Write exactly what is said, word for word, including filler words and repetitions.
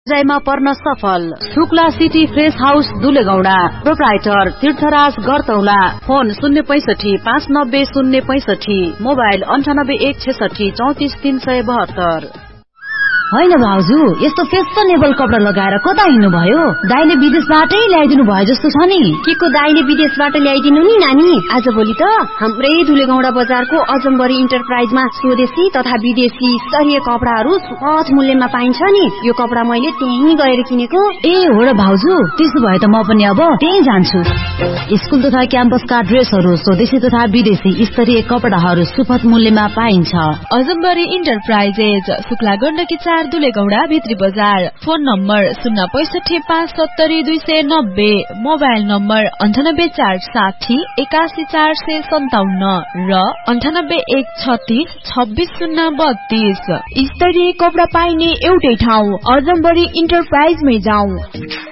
मा पर्न सफल। Shukla city fresh house दुलेगौडा, proprietor तीर्थराज गरतौला। फोन शून्य पैसठी पाँच नब्बे शून्य पैसठी, मोबाइल अन्ठानब्बे एक छेसठी चौतिस तीन सय बहत्तर। होइन भाउजू, यस्तो फेसनेबल कपडा लगाएर कता हिँड्नु भयो? दाइले विदेशबाटै ल्याइदिनु भयो जस्तो छ नि। के को दाइले विदेशबाट ल्याइदिनु नि नानी? आजभोलि त हाम्रै धुलेगौडा बजारको अजम्बरी इन्टरप्राइजमा स्वदेशी तथा विदेशी स्तरीय कपडाहरू सुपथ मूल्यमा पाइन्छ नि। यो कपडा मैले त्यहीँ गएर किनेको। ए हो र भाउजू, त्यसो भए त म पनि अब त्यहीँ जान्छु। स्कुल तथा क्याम्पसका ड्रेसहरू स्वदेशी तथा विदेशी स्तरीय कपडाहरू सुपथ मूल्यमा पाइन्छ। अजम्बरी इन्टरप्राइजेज, शुक्ला गण्डकी चार दुलेगौडा भित्री बजार। फोन नम्बर शून्य पैसठी पाँच सत्तरी दुई सय नब्बे, मोबाइल नम्बर अन्ठानब्बे चार साठी एकासी चार सय सन्ताउन्न र अन्ठानब्बे एक छत्तीस छब्बिस शून्य बत्तीस। स्तरीय कपडा पाइने एउटै ठाउँ अजम्बरी इन्टरप्राइजमै जाऊ।